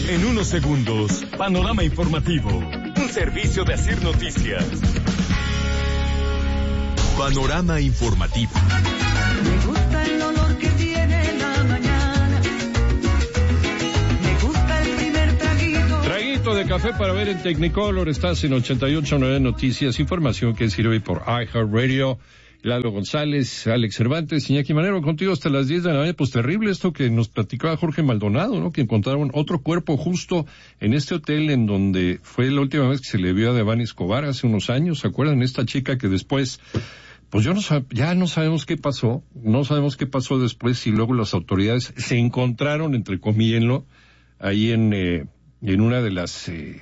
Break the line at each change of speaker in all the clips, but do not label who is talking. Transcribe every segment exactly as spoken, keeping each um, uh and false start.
En unos segundos, panorama informativo. Un servicio de Asir Noticias. Panorama informativo.
Me gusta el olor que tiene la mañana. Me gusta el primer traguito.
Traguito de café para ver en Technicolor. Estás en ochenta y ocho punto nueve Noticias. Información que sirve por iHeartRadio. Lalo González, Alex Cervantes, Iñaki Manero, contigo hasta las diez de la mañana. Pues terrible esto que nos platicaba Jorge Maldonado, ¿no? Que encontraron otro cuerpo justo en este hotel en donde fue la última vez que se le vio a Devani Escobar hace unos años. ¿Se acuerdan? Esta chica que después, pues yo no sab- ya no sabemos qué pasó, no sabemos qué pasó después y luego las autoridades se encontraron, entre comillas, ahí en, eh, en una de las eh,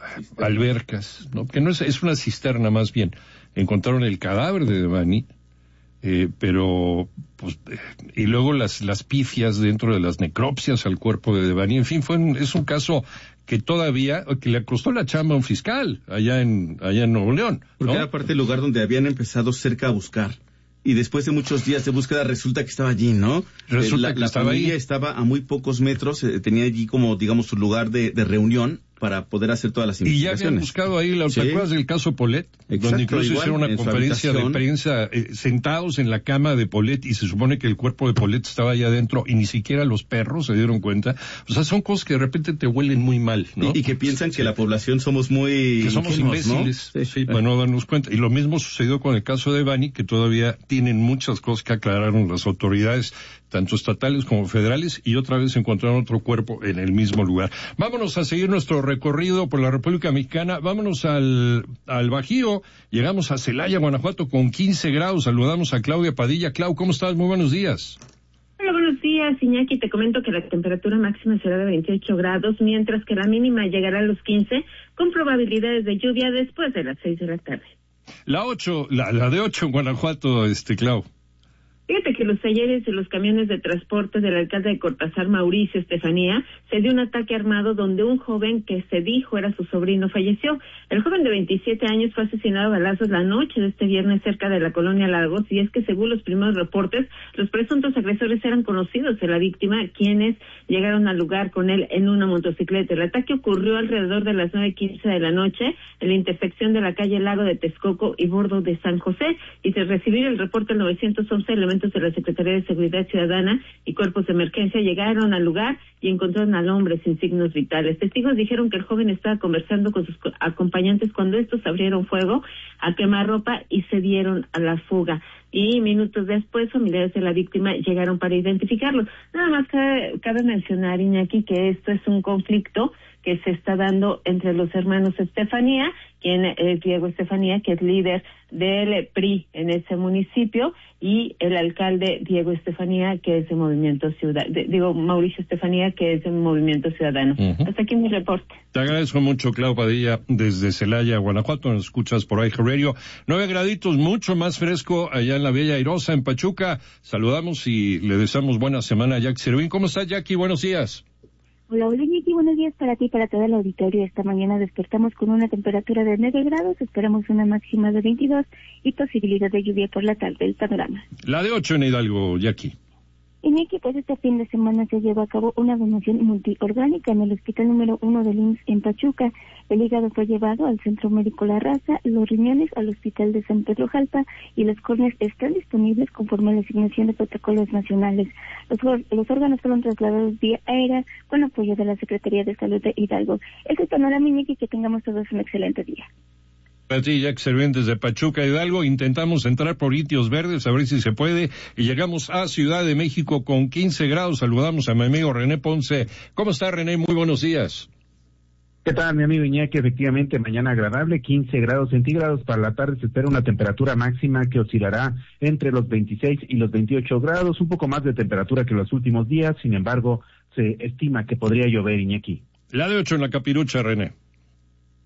albercas, ¿no? Que no es, es una cisterna más bien. Encontraron el cadáver de Devani, eh, pero, pues, eh, y luego las, las pifias dentro de las necropsias al cuerpo de Devani. En fin, fue un, es un caso que todavía, que le costó la chamba a un fiscal allá en, allá en Nuevo León, ¿no?
Porque era parte del lugar donde habían empezado cerca a buscar. Y después de muchos días de búsqueda resulta que estaba allí, ¿no?
Resulta
eh, la,
que
la
estaba
familia
ahí.
estaba a muy pocos metros, eh, tenía allí como, digamos, su lugar de, de reunión para poder hacer todas las
Y ya
investigaciones.
habían buscado ahí, ¿te
Sí.
acuerdas del caso Polet?
Exacto,
donde incluso
igual,
hicieron una
en su
conferencia de
habitación.
prensa eh, sentados en la cama de Polet y se supone que el cuerpo de Polet estaba allá adentro y ni siquiera los perros se dieron cuenta. O sea, son cosas que de repente te huelen muy mal, ¿no?
Y, y que piensan que la población somos muy
Que somos
ingenuos, ¿no?
imbéciles,
Sí,
sí, para no darnos cuenta. Y lo mismo sucedió con el caso de Devani, que todavía tienen muchas cosas que aclararon las autoridades, tanto estatales como federales, y otra vez encontraron otro cuerpo en el mismo lugar. Vámonos a seguir nuestro recorrido por la República Mexicana. Vámonos al, al Bajío. Llegamos a Celaya, Guanajuato, con quince grados. Saludamos a Claudia Padilla. Clau, ¿cómo estás? Muy buenos días.
Hola, buenos días, Iñaki. Te comento que la temperatura máxima será de veintiocho grados, mientras que la mínima llegará a los quince, con probabilidades de lluvia después de las seis de la tarde.
La ocho, la, la de ocho en Guanajuato, este, Clau.
Fíjate que los talleres de los camiones de transporte del alcalde de Cortázar, Mauricio Estefanía, se dio un ataque armado donde un joven que se dijo era su sobrino falleció. El joven de veintisiete años fue asesinado a balazos la noche de este viernes cerca de la colonia Lagos, y es que según los primeros reportes, los presuntos agresores eran conocidos de la víctima, quienes llegaron al lugar con él en una motocicleta. El ataque ocurrió alrededor de las nueve quince de la noche en la intersección de la calle Lago de Texcoco y Bordo de San José, y tras recibir el reporte del novecientos once, elementos de la Secretaría de Seguridad Ciudadana y cuerpos de emergencia llegaron al lugar y encontraron al hombre sin signos vitales. Testigos dijeron que el joven estaba conversando con sus acompañantes cuando estos abrieron fuego a quemarropa y se dieron a la fuga. Y minutos después, familiares de la víctima llegaron para identificarlo. Nada más cabe, cabe mencionar, Iñaki, que esto es un conflicto que se está dando entre los hermanos Estefanía, quien es Diego Estefanía, que es líder del P R I en ese municipio, y el alcalde Diego Estefanía, que es de Movimiento Ciudadano, digo, Mauricio Estefanía, que es de Movimiento Ciudadano. Uh-huh. Hasta aquí mi reporte.
Te agradezco mucho, Clau Padilla, desde Celaya, Guanajuato. Nos escuchas por iHeartRadio. Nueve graditos, mucho más fresco allá en la Bella Airosa, en Pachuca. Saludamos y le deseamos buena semana a Jackie Servín. ¿Cómo estás, Jackie? Buenos días.
Hola, hola, Iñaki, buenos días para ti y para todo el auditorio. Esta mañana despertamos con una temperatura de nueve grados, esperamos una máxima de veintidós y posibilidad de lluvia por la tarde. El panorama.
La de ocho en Hidalgo, Jackie.
Iñaki, pues este fin de semana se llevó a cabo una donación multiorgánica en el hospital número uno del I M S S en Pachuca. El hígado fue llevado al Centro Médico La Raza, los riñones al Hospital de San Pedro Jalpa y los córneas están disponibles conforme a la asignación de protocolos nacionales. Los, los órganos fueron trasladados vía aérea con apoyo de la Secretaría de Salud de Hidalgo. Este panorama, Iñaki, que tengamos todos un excelente día.
Para ti, Jack Servín, desde Pachuca, Hidalgo. Intentamos entrar por Indios Verdes, a ver si se puede, y llegamos a Ciudad de México con quince grados. Saludamos a mi amigo René Ponce. ¿Cómo está, René? Muy buenos días.
¿Qué tal, mi amigo Iñaki? Efectivamente, mañana agradable, quince grados centígrados. Para la tarde se espera una temperatura máxima que oscilará entre los veintiséis y los veintiocho grados, un poco más de temperatura que los últimos días. Sin embargo, se estima que podría llover, Iñaki.
La de ocho en la Capirucha, René.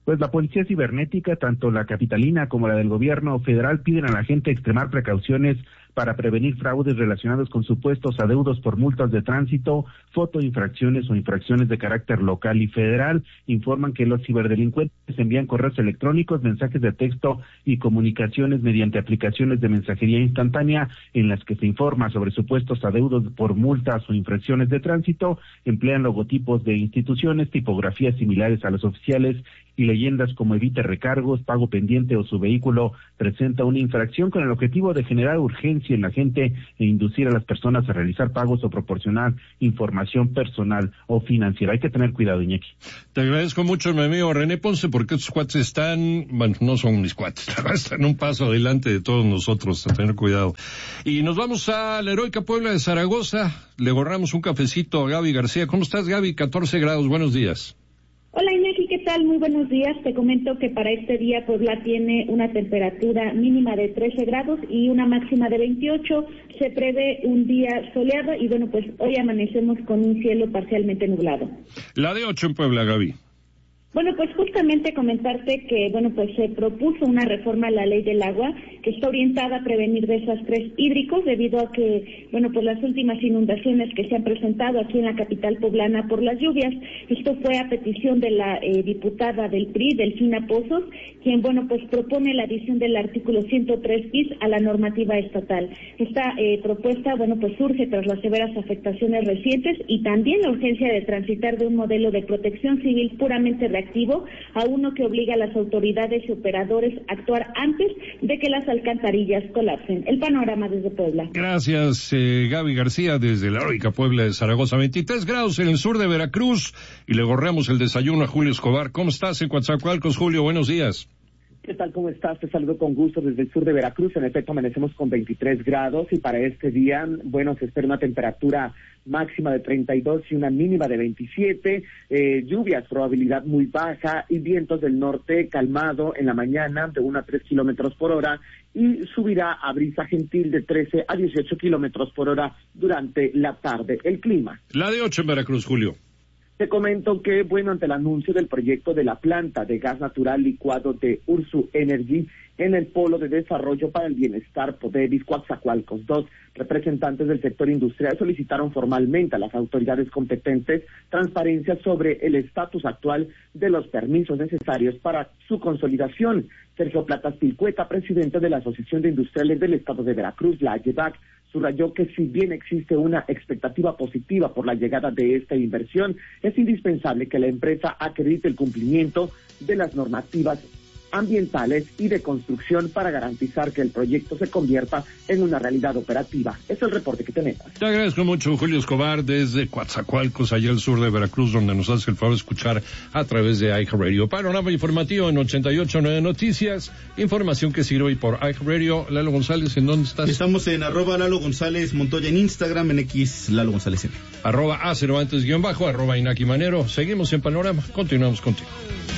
Pues la Policía Cibernética, tanto la capitalina como la del gobierno federal, piden a la gente extremar precauciones para prevenir fraudes relacionados con supuestos adeudos por multas de tránsito, fotoinfracciones o infracciones de carácter local y federal. Informan que los ciberdelincuentes envían correos electrónicos, mensajes de texto y comunicaciones mediante aplicaciones de mensajería instantánea en las que se informa sobre supuestos adeudos por multas o infracciones de tránsito. Emplean logotipos de instituciones, tipografías similares a los oficiales y leyendas como evite recargos, pago pendiente o su vehículo presenta una infracción, con el objetivo de generar urgencia en la gente e inducir a las personas a realizar pagos o proporcionar información personal o financiera. Hay que tener cuidado, Iñaki.
Te agradezco mucho, mi amigo René Ponce, porque estos cuates están, bueno, no son mis cuates, están un paso adelante de todos nosotros, a tener cuidado. Y nos vamos a la heroica Puebla de Zaragoza, le borramos un cafecito a Gaby García. ¿Cómo estás, Gaby? catorce grados, buenos días.
Hola Iñaki, ¿qué tal? Muy buenos días. Te comento que para este día Puebla tiene una temperatura mínima de trece grados y una máxima de veintiocho. Se prevé un día soleado y bueno, pues hoy amanecemos con un cielo parcialmente nublado.
La de ocho en Puebla, Gaby.
Bueno, pues justamente comentarte que, bueno, pues se propuso una reforma a la ley del agua que está orientada a prevenir desastres hídricos debido a que, bueno, pues las últimas inundaciones que se han presentado aquí en la capital poblana por las lluvias. Esto fue a petición de la eh, diputada del P R I, Delfina Pozos, quien, bueno, pues propone la adición del artículo ciento tres bis a la normativa estatal. Esta eh, propuesta, bueno, pues surge tras las severas afectaciones recientes y también la urgencia de transitar de un modelo de protección civil puramente reactivo a uno que obliga a las autoridades y operadores a actuar antes de que las alcantarillas colapsen. El panorama desde Puebla.
Gracias, eh, Gaby García, desde la heroica Puebla de Zaragoza. veintitrés grados en el sur de Veracruz y le borramos el desayuno a Julio Escobar. ¿Cómo estás en Coatzacoalcos, Julio? Buenos días.
¿Qué tal? ¿Cómo estás? Te saludo con gusto desde el sur de Veracruz. En efecto, amanecemos con veintitrés grados y para este día, bueno, se espera una temperatura máxima de treinta y dos y una mínima de veintisiete. Eh, lluvias, probabilidad muy baja y vientos del norte calmado en la mañana de uno a tres kilómetros por hora y subirá a brisa gentil de trece a dieciocho kilómetros por hora durante la tarde. El clima.
La de ocho en Veracruz, Julio.
Te comento que, bueno, ante el anuncio del proyecto de la planta de gas natural licuado de Ursu Energy en el Polo de Desarrollo para el Bienestar Poderis Coatzacoalcos dos, representantes del sector industrial solicitaron formalmente a las autoridades competentes transparencia sobre el estatus actual de los permisos necesarios para su consolidación. Sergio Platas Pilcueta, presidente de la Asociación de Industriales del Estado de Veracruz, la AYEVAC, subrayó que si bien existe una expectativa positiva por la llegada de esta inversión, es indispensable que la empresa acredite el cumplimiento de las normativas ambientales y de construcción para garantizar que el proyecto se convierta en una realidad operativa. Es el reporte que tenemos.
Te agradezco mucho, Julio Escobar, desde Coatzacoalcos, allá al sur de Veracruz, donde nos hace el favor de escuchar a través de iHeartRadio. Panorama informativo en ochenta y ocho punto nueve Noticias, información que sirve hoy por iHeartRadio. Lalo González, ¿en dónde estás?
Estamos en arroba Lalo González Montoya en Instagram, en X Lalo González M.
Arroba A Cervantes guión bajo, arroba Inaki Manero. Seguimos en Panorama, continuamos contigo.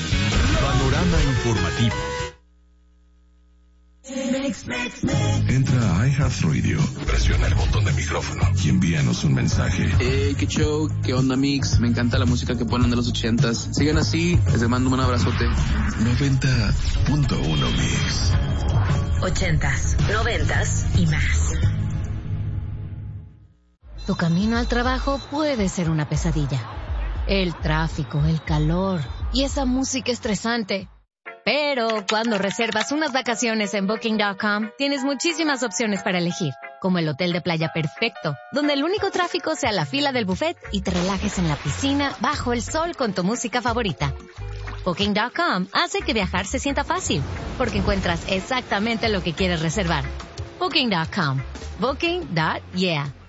Panorama informativo. Entra a iHeartRadio, presiona el botón de micrófono y envíanos un mensaje.
Hey, qué show, qué onda mix, me encanta la música que ponen de los ochentas. Sigan así, les mando un abrazote.
noventa punto uno Mix.
Ochentas, noventas y más. Tu camino al trabajo puede ser una pesadilla. El tráfico, el calor y esa música estresante. Pero cuando reservas unas vacaciones en Booking punto com, tienes muchísimas opciones para elegir, como el hotel de playa perfecto, donde el único tráfico sea la fila del buffet y te relajes en la piscina bajo el sol con tu música favorita. Booking punto com hace que viajar se sienta fácil, porque encuentras exactamente lo que quieres reservar. Booking punto com. Booking. Yeah.